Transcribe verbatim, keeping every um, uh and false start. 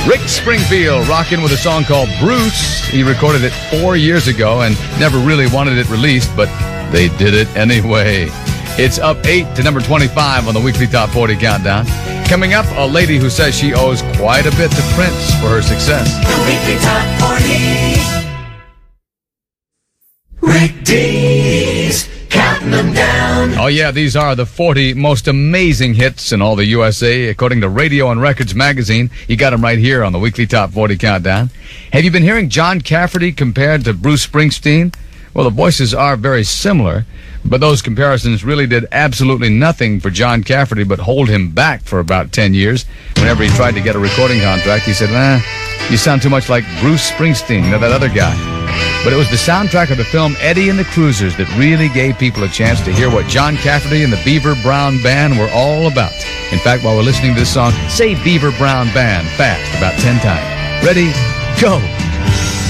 Rick Springfield rocking with a song called Bruce. He recorded it four years ago and never really wanted it released, but they did it anyway. It's up eight to number twenty-five on the weekly Top forty Countdown. Coming up, a lady who says she owes quite a bit to Prince for her success. The weekly Top forty. Rick D's counting them down. Oh, yeah, these are the forty most amazing hits in all the U S A, according to Radio and Records magazine. You got them right here on the weekly Top forty Countdown. Have you been hearing John Cafferty compared to Bruce Springsteen? Well, the voices are very similar, but those comparisons really did absolutely nothing for John Cafferty but hold him back for about ten years. Whenever he tried to get a recording contract, he said, eh, you sound too much like Bruce Springsteen or that other guy. But it was the soundtrack of the film Eddie and the Cruisers that really gave people a chance to hear what John Cafferty and the Beaver Brown Band were all about. In fact, while we're listening to this song, say Beaver Brown Band fast about ten times. Ready? Go!